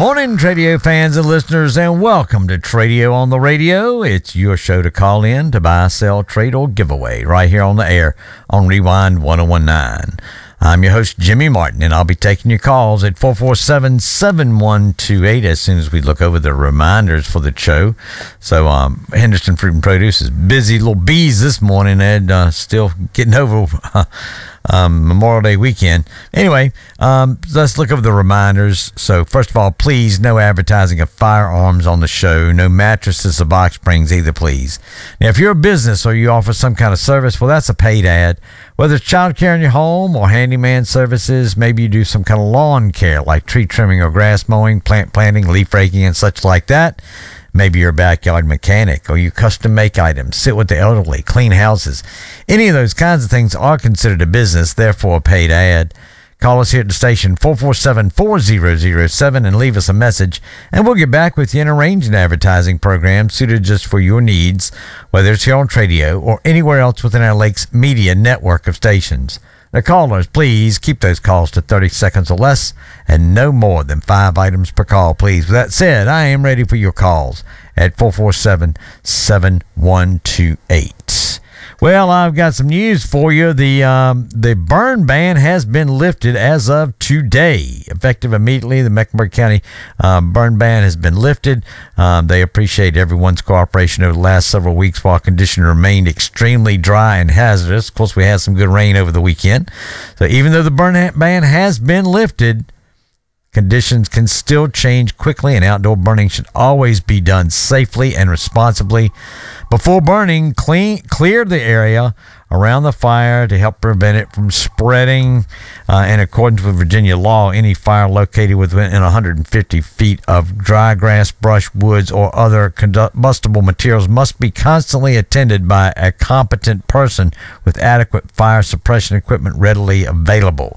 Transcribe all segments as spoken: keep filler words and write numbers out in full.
Morning, Tradio fans and listeners, and welcome to Tradio on the Radio. It's your show to call in to buy, sell, trade, or giveaway right here on the air on Rewind one oh one point nine. I'm your host, Jimmy Martin, and I'll be taking your calls at four four seven, seven one two eight as soon as we look over the reminders for the show. So um, Henderson Fruit and Produce is busy little bees this morning, Ed, uh, still getting over uh, um, Memorial Day weekend. Anyway, um, let's look over the reminders. So first of all, please, no advertising of firearms on the show, no mattresses or box springs either, please. Now, if you're a business or you offer some kind of service, well, that's a paid ad. Whether it's child care in your home or handyman services, maybe you do some kind of lawn care like tree trimming or grass mowing, plant planting, leaf raking, and such like that. Maybe you're a backyard mechanic or you custom make items, sit with the elderly, clean houses. Any of those kinds of things are considered a business, therefore a paid ad. Call us here at the station, four four seven, four zero zero seven, and leave us a message, and we'll get back with you and arrange an advertising program suited just for your needs, whether it's here on Tradio or anywhere else within our Lakes Media network of stations. Now, callers, please keep those calls to thirty seconds or less, and no more than five items per call, please. With that said, I am ready for your calls at four four seven, seven one two eight. Well, I've got some news for you. The um, the burn ban has been lifted as of today. Effective immediately, the Mecklenburg County um, burn ban has been lifted. Um, they appreciate everyone's cooperation over the last several weeks while conditions remained extremely dry and hazardous. Of course, we had some good rain over the weekend. So even though the burn ban has been lifted, conditions can still change quickly, and outdoor burning should always be done safely and responsibly. Before burning, clean, clear the area around the fire to help prevent it from spreading. Uh, in accordance with Virginia law, any fire located within one hundred fifty feet of dry grass, brush, woods, or other combustible materials must be constantly attended by a competent person with adequate fire suppression equipment readily available.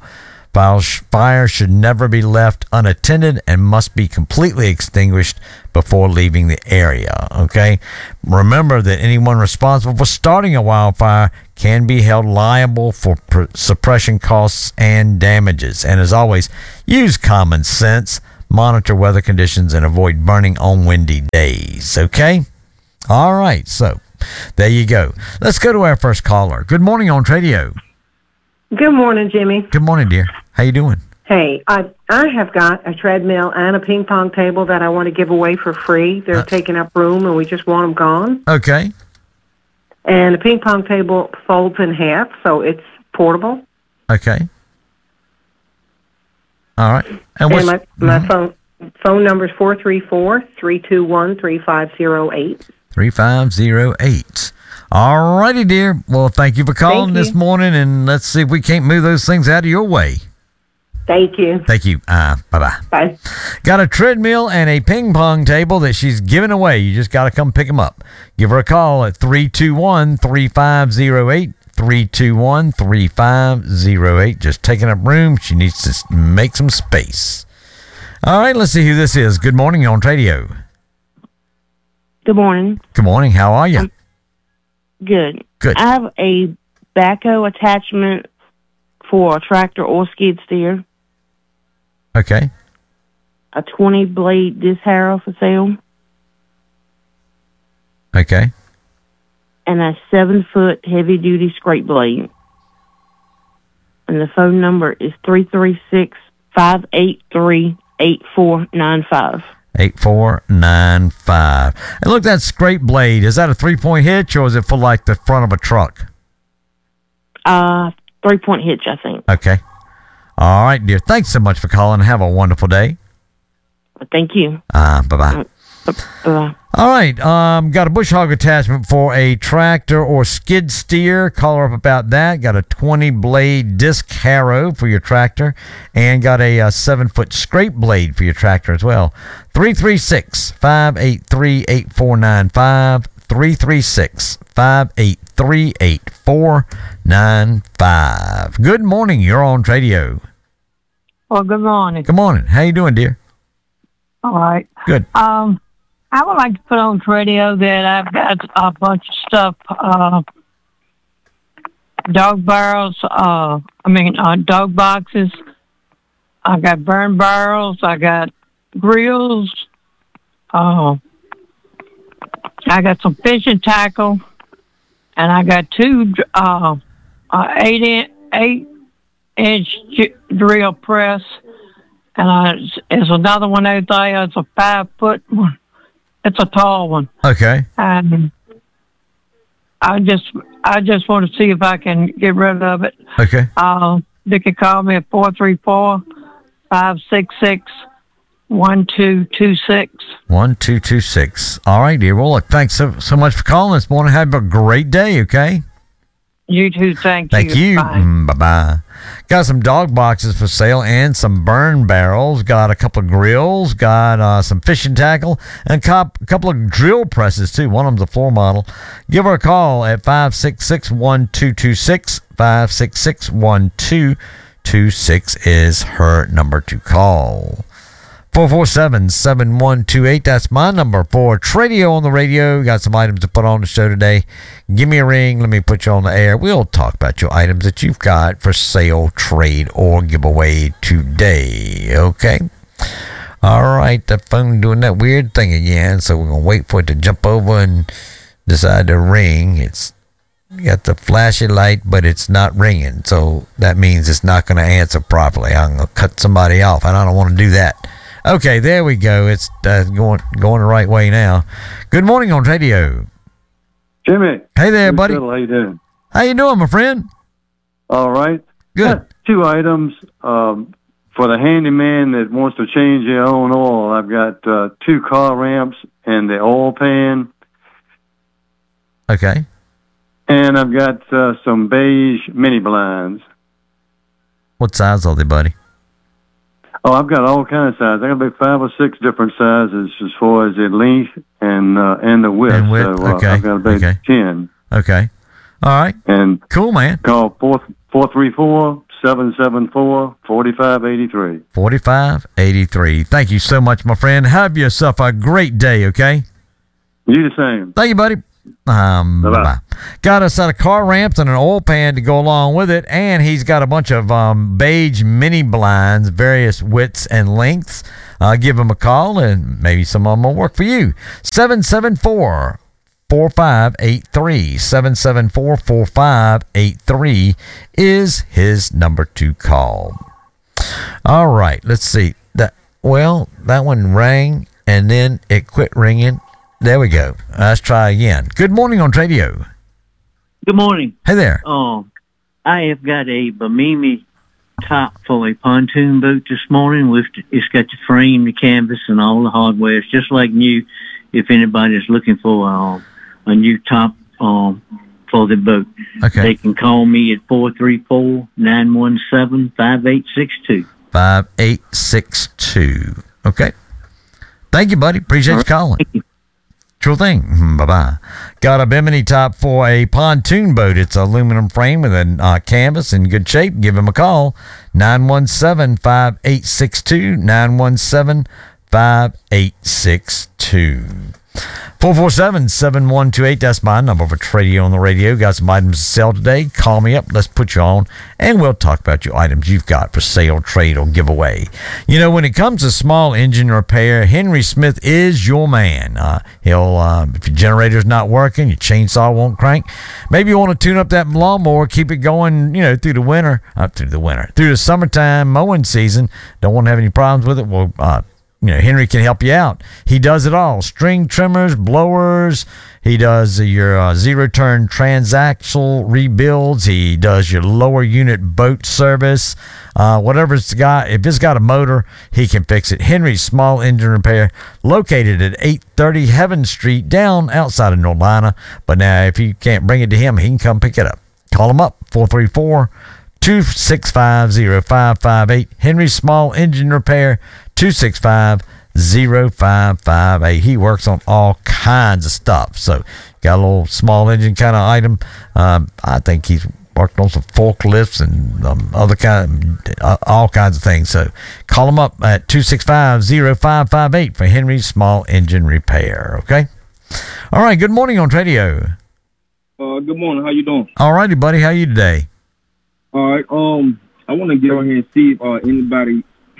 Fire should never be left unattended and must be completely extinguished before leaving the area. Okay? Remember that anyone responsible for starting a wildfire can be held liable for pr- suppression costs and damages. And as always, use common sense, monitor weather conditions, and avoid burning on windy days. Okay? All right. So there you go. Let's go to our first caller. Good morning on Tradio. Good morning, Jimmy. Good morning, dear. How you doing? Hey, I I have got a treadmill and a ping pong table that I want to give away for free. They're uh, taking up room, and we just want them gone. Okay. And the ping pong table folds in half, so it's portable. Okay. All right. And, and my, my mm-hmm. phone phone number is four three four, three two one, three five zero eight. three five zero eight. All righty, dear. Well, thank you for calling this morning, and let's see if we can't move those things out of your way. Thank you. Thank you. Uh, bye-bye. Bye. Got a treadmill and a ping pong table that she's giving away. You just got to come pick them up. Give her a call at three two one, three five zero eight, three two one, three five zero eight. Just taking up room. She needs to make some space. All right, let's see who this is. Good morning on Tradio. Good morning. Good morning. How are you? Um, good. Good. I have a backhoe attachment for a tractor or skid steer. Okay. A twenty blade disc harrow for sale. Okay. And a seven foot heavy duty scrape blade. And the phone number is three three six, five eight three, eight four nine five. eight four nine five. And look, that scrape blade, is that a three point hitch or is it for like the front of a truck? Uh, three point hitch, I think. Okay. All right, dear. Thanks so much for calling. Have a wonderful day. Thank you. Uh, bye-bye. Uh, bye-bye. All right. Um, got a bush hog attachment for a tractor or skid steer. Call her up about that. Got a twenty blade disc harrow for your tractor. And got a, a seven foot scrape blade for your tractor as well. three three six, five eight three, eight four nine five. three three six, five eight three, eight four nine five. Good morning. You're on Tradio. Well, good morning. Good morning. How you doing, dear? All right. Good. Um, I would like to put on Tradio that I've got a bunch of stuff. Uh, dog barrels. Uh, I mean, uh, dog boxes. I got burn barrels. I got grills. Uh, I got some fishing tackle, and I got two uh, uh, eight inch eight inch drill press, and I, there's another one out there. It's a five foot one. It's a tall one. Okay. And I just I just want to see if I can get rid of it. Okay. Uh, they can call me at four three four, five six six, one two two six. one two two six. All right, dear. Well, look, thanks so, so much for calling this morning. Have a great day, okay? You too. Thank, Thank you. you. Bye. Mm, bye-bye. Got some dog boxes for sale and some burn barrels. Got a couple of grills. Got uh, some fishing tackle and a cop, couple of drill presses, too. One of them's a floor model. Give her a call at five six six, one two two six. five six six, one two two six is her number to call. four four seven, seven one two eight. That's my number for Tradio on the radio. Got some items to put on the show today. Give me a ring. Let me put you on the air. We'll talk about your items that you've got for sale, trade, or giveaway today. Okay? All right. The phone doing that weird thing again. So we're going to wait for it to jump over and decide to ring. It's got the flashy light, but it's not ringing. So that means it's not going to answer properly. I'm going to cut somebody off, and I don't want to do that. Okay, there we go. It's uh, going going the right way now. Good morning on radio. Jimmy. Hey there, Hey, buddy. Phil, how you doing? How you doing, my friend? All right. Good. Got two items. Um, for the handyman that wants to change their own oil, I've got uh, two car ramps and the oil pan. Okay. And I've got uh, some beige mini blinds. What size are they, buddy? Oh, I've got all kinds of sizes. I got about five or six different sizes as far as the length and uh, and the width. And width, So uh, okay, I've got about okay. ten. Okay. All right. And Cool, man. call four four three four seven seven four forty five eighty three. forty-five eighty-three. Thank you so much, my friend. Have yourself a great day, okay? You the same. Thank you, buddy. Um, Bye-bye. bye-bye. Got a set of car ramps and an oil pan to go along with it, and he's got a bunch of um, beige mini blinds, various widths and lengths. Uh, give him a call, and maybe some of them will work for you. seven seven four, four five eight three. seven seven four, four five eight three is his number to call. All right, let's see. That Well, that one rang, and then it quit ringing. There we go. Let's try again. Good morning on radio. Good morning. Hey there. Um, I have got a Bimini top for a pontoon boat this morning. With it's got the frame, the canvas, and all the hardware. It's just like new. If anybody's looking for um, a new top um, for the boat, Okay. they can call me at four three four, nine one seven, five eight six two. five eight six two. Okay. Thank you, buddy. Appreciate you calling. Thank you. Sure thing. Mhm, bye-bye. Got a Bimini top for a pontoon boat. It's aluminum frame with a uh, canvas in good shape. Give him a call. nine one seven, five eight six two. nine one seven, five eight six two. four four seven, seven one two eight. That's my number for Tradio on the radio. Got some items to sell today. Call me up. Let's put you on, and we'll talk about your items you've got for sale, trade, or giveaway. You know, when it comes to small engine repair, Henry Smith is your man. Uh, he'll, uh, if your generator's not working, your chainsaw won't crank, maybe you want to tune up that lawnmower, keep it going, you know, through the winter, uh, through the winter, through the summertime mowing season. Don't want to have any problems with it. Well, uh, You know, Henry can help you out. He does it all. String trimmers, blowers. He does your uh, zero-turn transaxle rebuilds. He does your lower unit boat service. Uh, whatever it's got, if it's got a motor, he can fix it. Henry's Small Engine Repair, located at eight thirty Heaven Street, down outside of Norlina. But now, if you can't bring it to him, he can come pick it up. Call him up, four three four, two six five, zero five five eight. Henry's Small Engine Repair, two six five, zero five five eight. He works on all kinds of stuff. So, got a little small engine kind of item. Um, I think he's worked on some forklifts and um, other kind of, uh, all kinds of things. So, call him up at two six five, zero five five eight for Henry's Small Engine Repair. Okay? All right. Good morning on radio. Uh, good morning. How you doing? All righty, buddy. How you today? All right. Um, I want to get on here and see if uh, anybody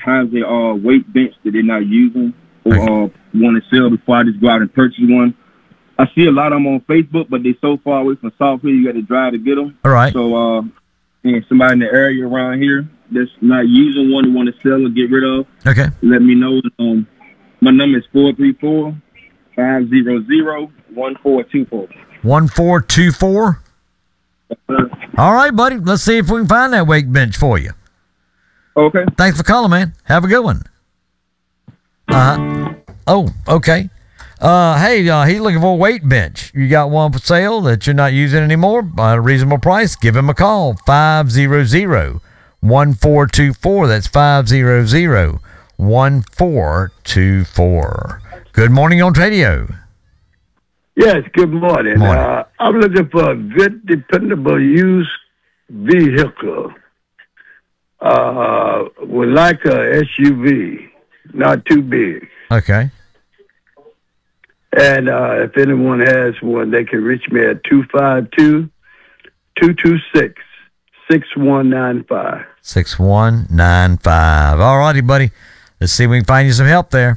has a uh, weight bench that they're not using or uh, want to sell before I just go out and purchase one. I see a lot of them on Facebook, but they're so far away from South Hill, you got to drive to get them. All right. So, uh, and somebody in the area around here that's not using one, they want to sell or get rid of, Okay. let me know. Um, my number is four three four, five zero zero, one four two four. one four two four? All right, buddy. Let's see if we can find that weight bench for you. Okay. Thanks for calling, man. Have a good one. Uh-huh. Oh, okay. Uh, hey, uh, he's looking for a weight bench. You got one for sale that you're not using anymore at a reasonable price? Give him a call. five zero zero, one four two four. That's five zero zero, one four two four. Good morning on radio. Yes, good morning. Morning. Uh, I'm looking for a good, dependable used vehicle. Uh, would like a S U V, not too big. Okay. And uh, if anyone has one, they can reach me at two five two, two two six, six one nine five. six one nine five. All righty, buddy. Let's see if we can find you some help there.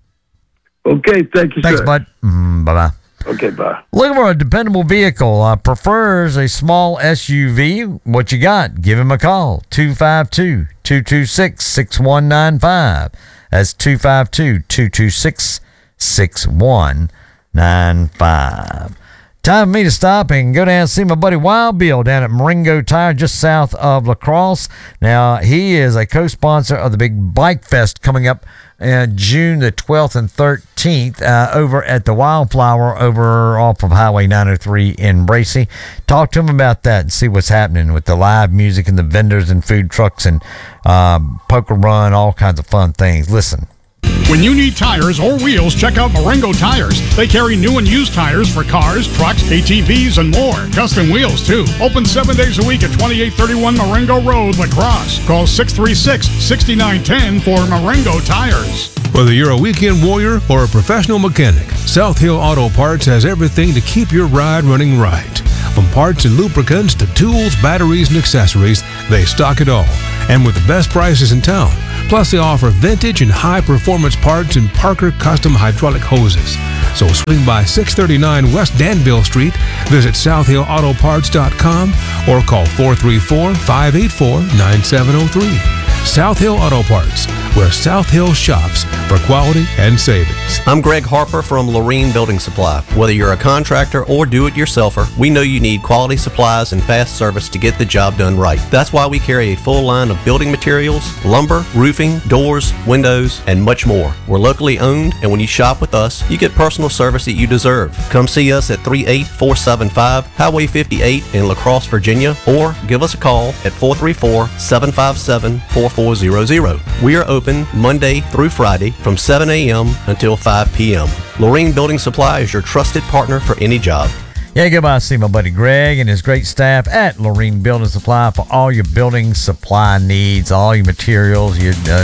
Okay, thank you, Thanks, sir. bud. Mm, bye-bye. Okay, bye. Looking for a dependable vehicle. Uh, prefers a small S U V. What you got? Give him a call. two five two, two two six, six one nine five. That's two five two, two two six, six one nine five. Time for me to stop and go down and see my buddy Wild Bill down at Marengo Tire just south of La Crosse. Now, he is a co-sponsor of the big Bike Fest coming up uh, June the twelfth and thirteenth uh, over at the Wildflower over off of Highway nine oh three in Bracey. Talk to him about that and see what's happening with the live music and the vendors and food trucks and um, poker run, all kinds of fun things. Listen. When you need tires or wheels, check out Marengo Tires. They carry new and used tires for cars, trucks, A T Vs, and more. Custom wheels, too. Open seven days a week at twenty-eight thirty-one Marengo Road, La Crosse. Call six three six, six nine one zero for Marengo Tires. Whether you're a weekend warrior or a professional mechanic, South Hill Auto Parts has everything to keep your ride running right. From parts and lubricants to tools, batteries, and accessories, they stock it all. And with the best prices in town. Plus, they offer vintage and high-performance parts and Parker custom hydraulic hoses. So swing by six thirty-nine West Danville Street, visit south hill auto parts dot com, or call four three four, five eight four, nine seven zero three. South Hill Auto Parts, where South Hill shops for quality and savings. I'm Greg Harper from Lorene Building Supply. Whether you're a contractor or do-it-yourselfer, we know you need quality supplies and fast service to get the job done right. That's why we carry a full line of building materials, lumber, roofing, doors, windows, and much more. We're locally owned, and when you shop with us, you get personal service that you deserve. Come see us at three eight four seven five Highway fifty-eight in La Crosse, Virginia, or give us a call at four three four, seven five seven, four four zero zero. We are open Monday through Friday from seven a.m. until five p.m. Lorene Building Supply is your trusted partner for any job. Yeah, go by and see my buddy Greg and his great staff at Lorene Building Supply for all your building supply needs, all your materials, your uh,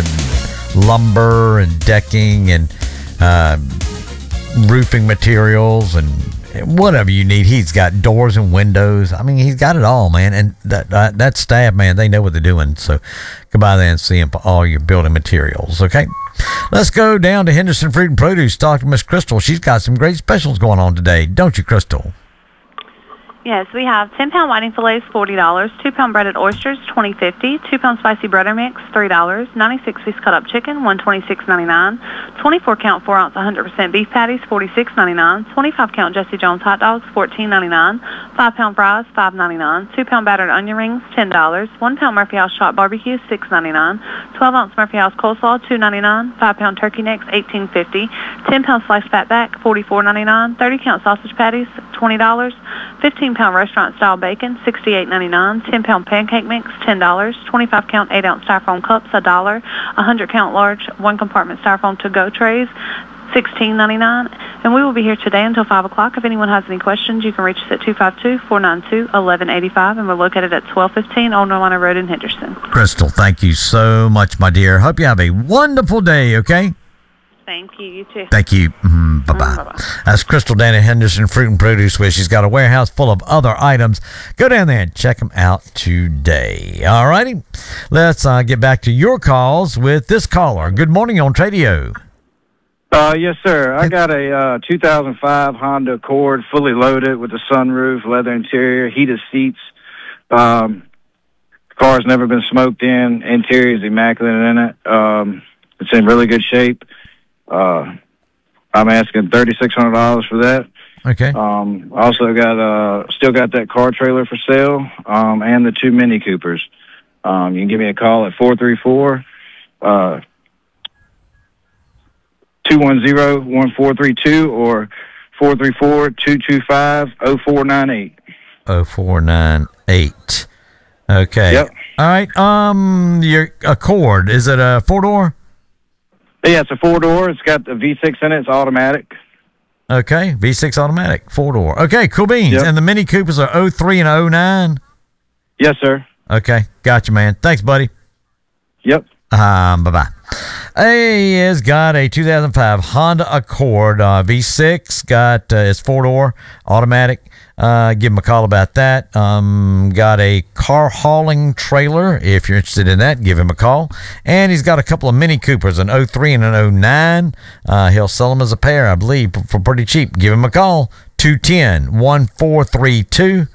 lumber and decking and uh, roofing materials and whatever you need. He's got doors and windows. I mean, he's got it all, man. And that uh, that staff, man, they know what they're doing. So go by there and see him for all your building materials, okay? Let's go down to Henderson Fruit and Produce. Talk to Miss Crystal. She's got some great specials going on today. Don't you, Crystal? Yes, we have ten pound whiting fillets, forty dollars, two pound breaded oysters, twenty fifty, two pound spicy butter mix, three dollars, ninety-six piece cut up chicken, one twenty-six ninety-nine, twenty-four count four ounce one hundred percent beef patties, forty-six ninety-nine, twenty-five count Jesse Jones hot dogs, fourteen ninety-nine, five pound fries, five ninety-nine, two pound battered onion rings, ten dollars, one pound Murphy House shop barbecue, six ninety-nine, twelve ounce Murphy House coleslaw, two ninety-nine, five pound turkey necks, eighteen fifty, ten pound sliced fatback, forty-four ninety-nine, thirty count sausage patties, twenty dollars, fifteen pound restaurant style bacon, sixty-eight ninety-nine, ten pound pancake mix, ten dollars, twenty-five count eight ounce styrofoam cups, a dollar, one hundred count large one compartment styrofoam to go trays, sixteen ninety-nine. And we will be here today until five o'clock. If anyone has any questions, you can reach us at two five two, four nine two, one one eight five, and we're located at twelve fifteen Old Norlina Road in Henderson. Crystal, thank you so much, my dear. Hope you have a wonderful day, okay? Thank you. You too. Thank you. Mm, bye-bye. Mm, bye-bye. That's Crystal Dana Henderson, Fruit and Produce, where she's got a warehouse full of other items. Go down there and check them out today. All righty. Let's uh, get back to your calls with this caller. Good morning on Tradio. Uh, yes, sir. I got a uh, two thousand five Honda Accord, fully loaded with a sunroof, leather interior, heated seats. Um, the car's never been smoked in. Interior is immaculate in it. Um, it's in really good shape. Uh, I'm asking thirty-six hundred dollars for that. Okay. Um, also got uh, still got that car trailer for sale, um, and the two Mini Coopers. Um, you can give me a call at four three four, uh, two one zero, one four three two or four three four, two two five, oh four nine eight. oh four nine eight. Okay. Yep. All right. Um, your Accord, is it a four-door? Yeah, it's a four-door. It's got the V six in it. It's automatic. Okay, V six automatic, four-door. Okay, cool beans. Yep. And the Mini Coopers are oh three and oh nine? Yes, sir. Okay, gotcha, man. Thanks, buddy. Yep. Um, bye-bye. He has got a two thousand five Honda Accord uh, V six. Got uh, it's four-door, automatic. Uh, give him a call about that. Um, got a car hauling trailer. If you're interested in that, give him a call. And he's got a couple of Mini Coopers, an oh three and an oh nine. Uh, he'll sell them as a pair, I believe, for pretty cheap. Give him a call, two one zero, one four three two,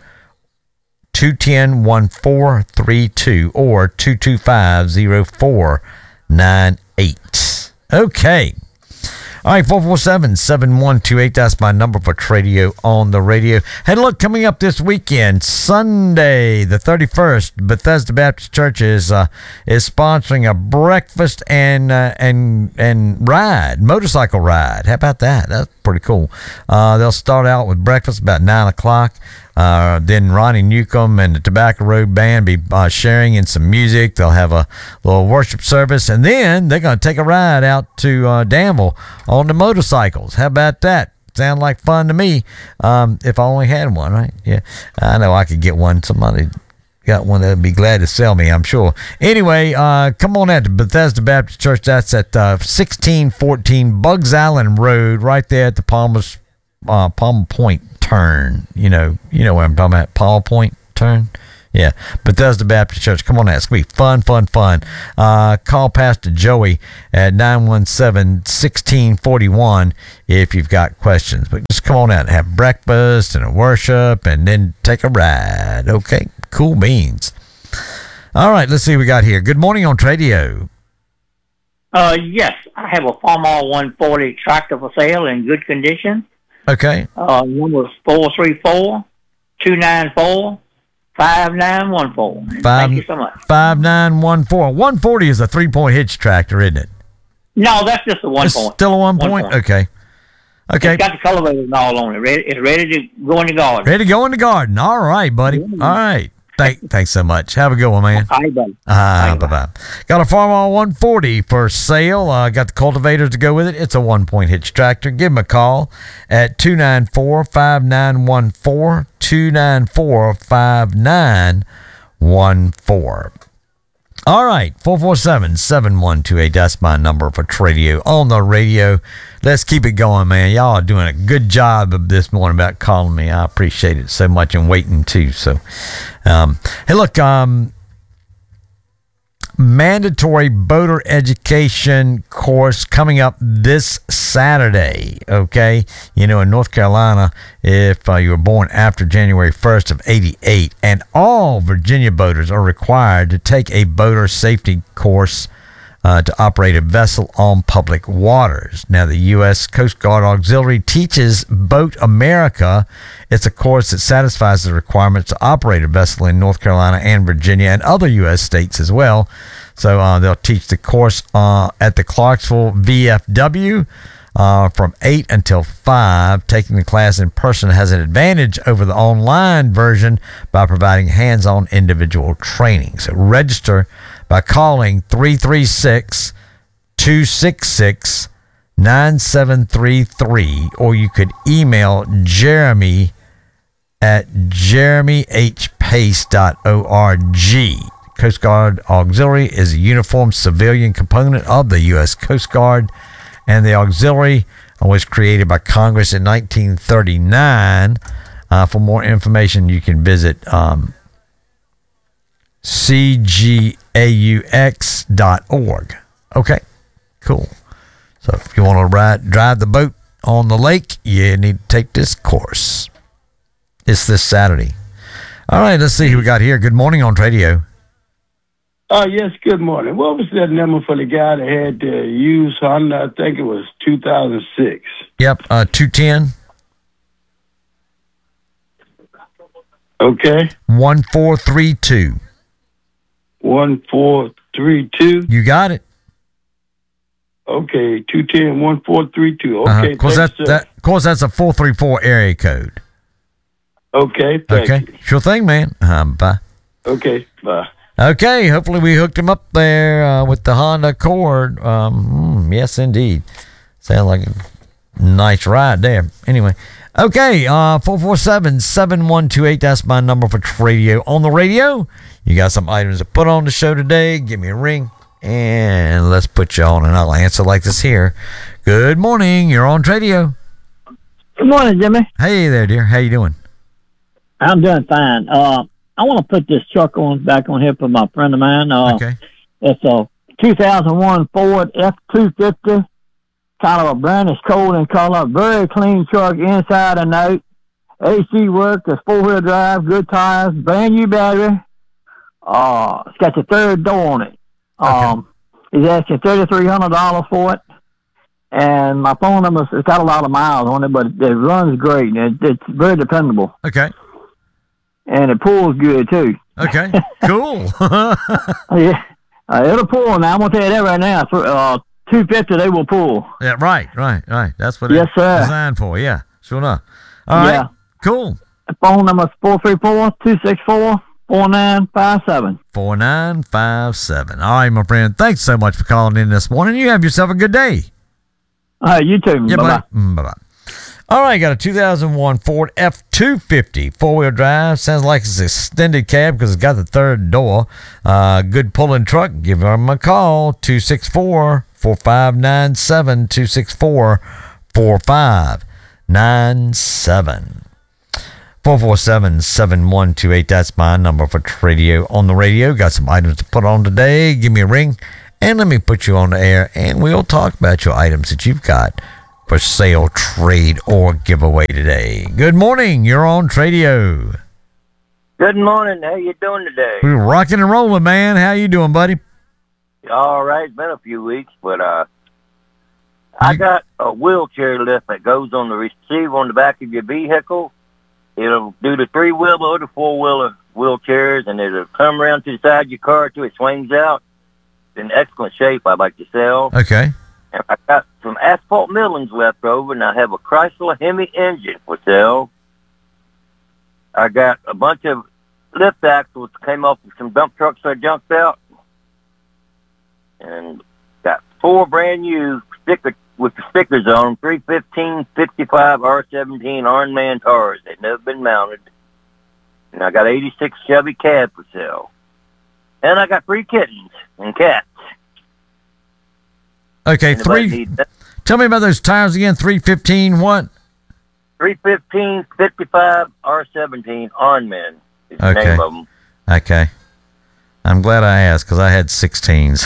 two one zero, one four three two, or two two five, oh four nine eight. Okay. All right, four four seven, seven one two eight. That's my number for Tradio on the radio. Hey, look, coming up this weekend, Sunday the thirty-first, Bethesda Baptist Church is uh, is sponsoring a breakfast and uh, and and ride, motorcycle ride. How about that? That's pretty cool. Uh, they'll start out with breakfast about nine o'clock. Uh, then Ronnie Newcomb and the Tobacco Road Band be uh, sharing in some music. They'll have a little worship service, and then they're going to take a ride out to uh, Danville on the motorcycles. How about that? Sound like fun to me. Um, if I only had one, right? Yeah, I know I could get one. Somebody got one that'd be glad to sell me, I'm sure. Anyway, uh, come on out to Bethesda Baptist Church. That's at uh, sixteen fourteen Bugs Island Road, right there at the Palmer's uh, Palmer Point turn. You know, you know what I'm talking about. Palmer Point turn. Yeah, Bethesda Baptist Church. Come on out. It's going to be fun, fun, fun. Uh, call Pastor Joey at nine one seven, one six four one if you've got questions. But just come on out and have breakfast and a worship and then take a ride. Okay, cool beans. All right, let's see what we got here. Good morning on Tradio. Uh, yes, I have a Farmall one forty tractor for sale in good condition. Okay. Uh, number four three four, two nine four, five nine one four. Five, Thank you so much. five nine one four. one forty is a three-point hitch tractor, isn't it? No, that's just a one It's point. still a one, One point? point. Okay. Okay. It's got the cultivator and all on it. Ready, it's ready to go in the garden. Ready to go in the garden. All right, buddy. All right. Thank, thanks so much. Have a good one, man. All right, buddy. Uh, bye-bye. Got a Farmall one forty for sale. Uh, got the cultivators to go with it. It's a one-point hitch tractor. Give them a call at two nine four, five nine one four, two nine four, five nine one four. All right, four four seven, seven one two eight. That's my number for Tradio on the radio. Let's keep it going, man. Y'all are doing a good job of this morning about calling me. I appreciate it so much and waiting too. So, um, hey, look, um, mandatory boater education course coming up this Saturday. Okay, you know, in North Carolina, if uh, you were born after January first of eighty-eight, and all Virginia boaters are required to take a boater safety course uh, to operate a vessel on public waters. Now, the U S Coast Guard Auxiliary teaches Boat America. It's a course that satisfies the requirements to operate a vessel in North Carolina and Virginia and other U S states as well. So uh, they'll teach the course uh, at the Clarksville V F W uh, from eight until five. Taking the class in person has an advantage over the online version by providing hands-on individual training. So register by calling three three six, two six six, nine seven three three, or you could email Jeremy at jeremy h pace dot org. Coast Guard Auxiliary is a uniformed civilian component of the U S Coast Guard, and the auxiliary was created by Congress in nineteen thirty-nine. Uh, for more information, you can visit um, c g a u x dot org. Okay, cool. So if you want to ride, drive the boat on the lake, you need to take this course. It's this Saturday. All right, let's see who we got here. Good morning on radio. Oh, yes, good morning. What was that number for the guy that had the used Honda? I think it was two thousand six. Yep, uh, two ten. Okay. one four three two. one four three two. You got it. Okay, two ten, one four three two. Okay, uh-huh. Of course, thanks, that, that, of course, that's a four three four area code. Okay, thank okay. you. Sure thing, man. Um, bye. Okay, bye. Okay, hopefully we hooked him up there uh, with the Honda Accord. Um, mm, yes, indeed. Sounds like a nice ride there. Anyway, okay, uh, four four seven, seven one two eight. That's my number for radio. On the radio, you got some items to put on the show today. Give me a ring, and let's put you on, and I'll answer like this here. Good morning. You're on radio. Good morning, Jimmy. Hey there, dear. How you doing? I'm doing fine. Uh, I want to put this truck on back on here for my friend of mine. Uh, okay. It's a two thousand one Ford F two fifty, kind of a brownish coal in color, very clean truck inside and out. A C work, it's four-wheel drive, good tires, brand new battery. Uh, it's got the third door on it. Um, okay. He's asking thirty-three hundred dollars for it. And my phone number, it's got a lot of miles on it, but it runs great. It, it's very dependable. Okay. And it pulls good, too. Okay, cool. yeah, uh, it'll pull now. I'm going to tell you that right now. For, uh, two fifty, they will pull. Yeah, right, right, right. That's what yes, it's sir. designed for. Yeah, sure enough. All yeah. right, cool. The phone number is four three four, two six four, four nine five seven. four nine five seven. All right, my friend. Thanks so much for calling in this morning. You have yourself a good day. All right, you too. Yeah, bye-bye. Mm, bye-bye. All right, got a two thousand one Ford F two fifty four-wheel drive. Sounds like it's extended cab because it's got the third door. Uh, good pulling truck. Give them a call, two six four, four five nine seven, two six four, four five nine seven. four four seven, seven one two eight. That's my number for radio on the radio. Got some items to put on today. Give me a ring, and let me put you on the air, and we'll talk about your items that you've got for sale, trade, or giveaway today. Good morning. You're on Tradio. Good morning. How you doing today? We're rocking and rolling, man. How you doing, buddy? All right. It's been a few weeks, but uh, I got a wheelchair lift that goes on the receiver on the back of your vehicle. It'll do the three-wheeler or the four-wheeler wheelchairs, and it'll come around to the side of your car till it swings out. It's in excellent shape, I'd like to sell. Okay. And I got some asphalt millings left over, and I have a Chrysler Hemi engine for sale. I got a bunch of lift axles that came off of some dump trucks I junked out. And got four brand new sticker with the stickers on them, three fifteen fifty-five R seventeen Ironman tires. They've never been mounted. And I got eighty-six Chevy cab for sale. And I got three kittens and cats. Okay, Anybody three. need that? Tell me about those tires again. three fifteen what? three fifteen fifty-five R seventeen Ironman is the Okay. name of them. Okay. I'm glad I asked because I had sixteens.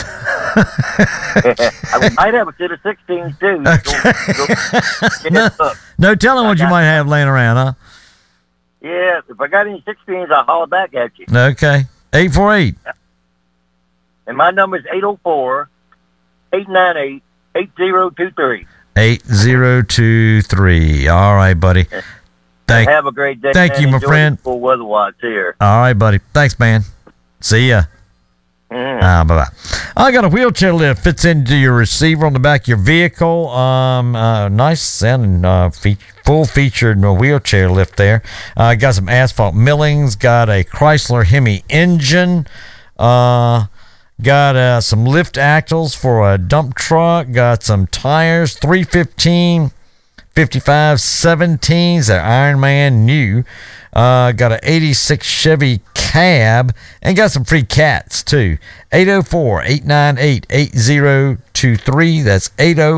I might have a set of sixteens too. Go, go, no, no telling what you might have laying around, huh? Yeah, if I got any sixteens, I'll holler back at you. Okay. eight four eight. And my number is eight oh four, eight nine eight, eight oh two three. eight zero two three. All right, buddy. Thank, Have a great day. thank man. you, my Enjoy friend. the Full weather-wise here. All right, buddy. Thanks, man. See ya. Mm. Ah, bye-bye. I got a wheelchair lift. Fits into your receiver on the back of your vehicle. Um, uh, nice sounding, uh, fe- full featured uh, wheelchair lift there. Uh, got some asphalt millings. Got a Chrysler Hemi engine. Uh, got uh, some lift axles for a dump truck. Got some tires. three fifteen fifty-five seventeens. They're Ironman new. Uh, got an eighty-six Chevy cab, and got some free cats too. eight oh four, eight nine eight, eight oh two three. That's eight oh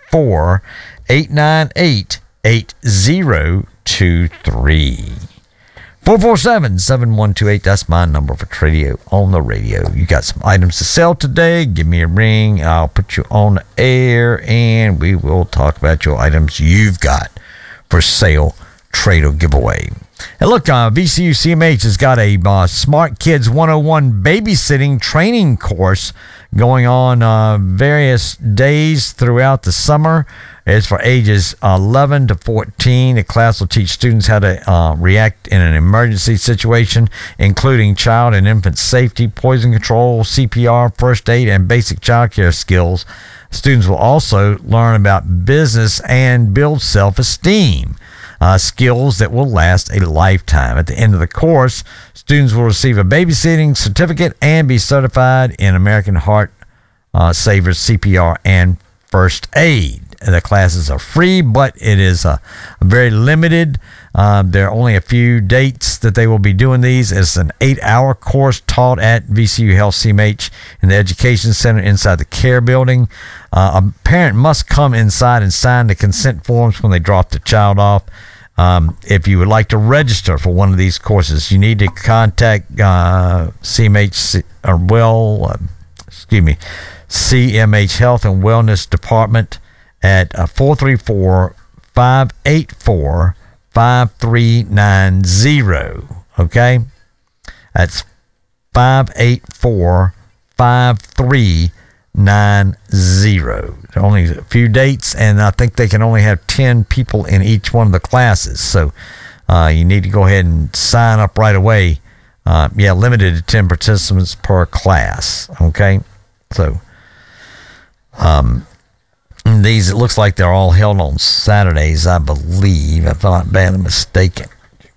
four, eight nine eight, eight zero two three. four four seven, seven one two eight. That's my number for Tradio on the radio. You got some items to sell today, give me a ring. I'll put you on the air, and we will talk about your items you've got for sale. Tradio giveaway. And look, uh, V C U C M H has got a uh, Smart Kids one oh one babysitting training course going on uh, various days throughout the summer. It's for ages eleven to fourteen. The class will teach students how to uh, react in an emergency situation, including child and infant safety, poison control, C P R, first aid, and basic child care skills. Students will also learn about business and build self-esteem. Uh, skills that will last a lifetime. At the end of the course, students will receive a babysitting certificate and be certified in American Heart uh, Savers, C P R, and first aid. The classes are free, but it is uh, very limited. Um, there are only a few dates that they will be doing these. It's an eight-hour course taught at V C U Health C M H in the Education Center inside the Care Building. Uh, a parent must come inside and sign the consent forms when they drop the child off. Um, if you would like to register for one of these courses, you need to contact uh, C M H or well, uh, excuse me, C M H Health and Wellness Department at uh, four three four, five eight four, five three nine zero. Okay, that's five eight four, five three nine zero. Only a few dates, and I think they can only have ten people in each one of the classes. So uh, you need to go ahead and sign up right away. Uh, yeah, limited to ten participants per class. Okay, so um, these, it looks like they're all held on Saturdays, I believe, if I'm not badly mistaken.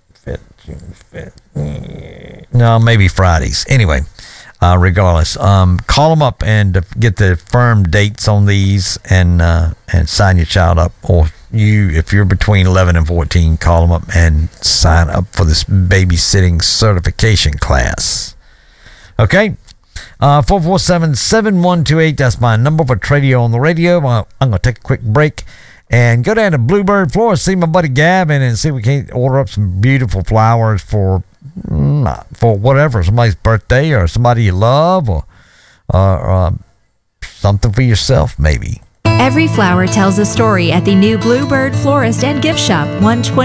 No, maybe Fridays. Anyway. Uh, regardless, um, call them up and uh, get the firm dates on these, and uh, and sign your child up. Or you, if you're between eleven and fourteen, call them up and sign up for this babysitting certification class. Okay, uh, four four seven, seven one two eight. That's my number for Tradio on the radio. Uh, I'm going to take a quick break and go down to Bluebird Florist, see my buddy Gavin, and see if we can order up some beautiful flowers for. For whatever, somebody's birthday or somebody you love, or, or uh, something for yourself, maybe. Every flower tells a story at the new Bluebird Florist and Gift Shop, one twenty